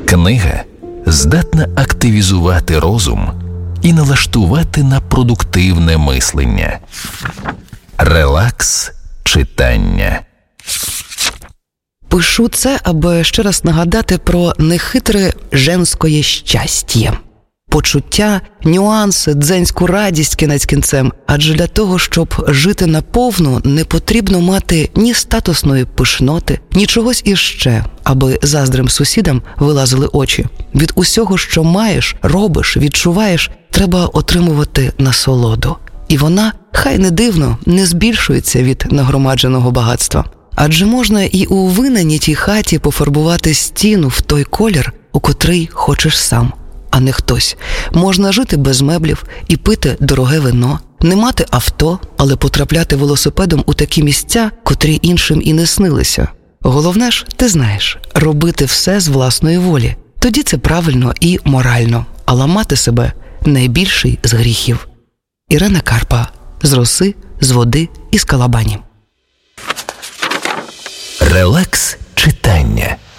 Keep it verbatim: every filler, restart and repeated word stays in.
Книга здатна активізувати розум і налаштувати на продуктивне мислення. Релакс читання. Пишу це, аби ще раз нагадати про нехитре женське щастя. Почуття, нюанси, дзенську радість кінець кінцем. Адже для того, щоб жити наповну, не потрібно мати ні статусної пишноти, ні чогось іще, аби заздрим сусідам вилазили очі. Від усього, що маєш, робиш, відчуваєш, треба отримувати насолоду. І вона, хай не дивно, не збільшується від нагромадженого багатства. Адже можна і у винайнятій хаті пофарбувати стіну в той колір, у котрий хочеш сам, а не хтось. Можна жити без меблів і пити дороге вино, не мати авто, але потрапляти велосипедом у такі місця, котрі іншим і не снилися. Головне ж, ти знаєш, робити все з власної волі. Тоді це правильно і морально, а ламати себе – найбільший з гріхів. Ірена Карпа. З роси, з води і з калабані. Релакс читання.